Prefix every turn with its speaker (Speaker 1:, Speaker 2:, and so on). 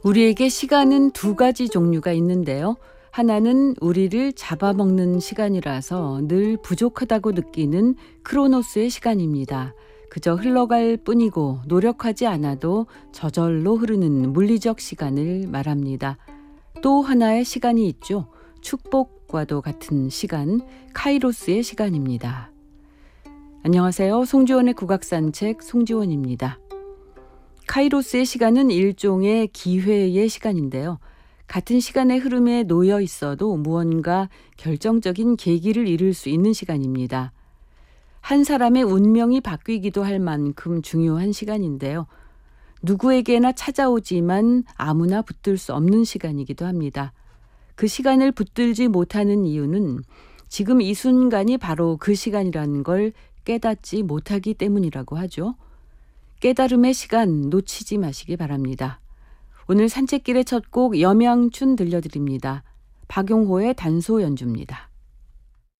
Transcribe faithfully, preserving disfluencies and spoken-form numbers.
Speaker 1: 우리에게 시간은 두 가지 종류가 있는데요. 하나는 우리를 잡아먹는 시간이라서 늘 부족하다고 느끼는 크로노스의 시간입니다. 그저 흘러갈 뿐이고 노력하지 않아도 저절로 흐르는 물리적 시간을 말합니다. 또 하나의 시간이 있죠. 축복과도 같은 시간, 카이로스의 시간입니다. 안녕하세요. 송지원의 국악산책 송지원입니다. 카이로스의 시간은 일종의 기회의 시간인데요. 같은 시간의 흐름에 놓여 있어도 무언가 결정적인 계기를 이룰 수 있는 시간입니다. 한 사람의 운명이 바뀌기도 할 만큼 중요한 시간인데요. 누구에게나 찾아오지만 아무나 붙들 수 없는 시간이기도 합니다. 그 시간을 붙들지 못하는 이유는 지금 이 순간이 바로 그 시간이라는 걸 깨닫지 못하기 때문이라고 하죠. 깨달음의 시간 놓치지 마시기 바랍니다. 오늘 산책길의 첫 곡 염양춘 들려드립니다. 박용호의 단소 연주입니다.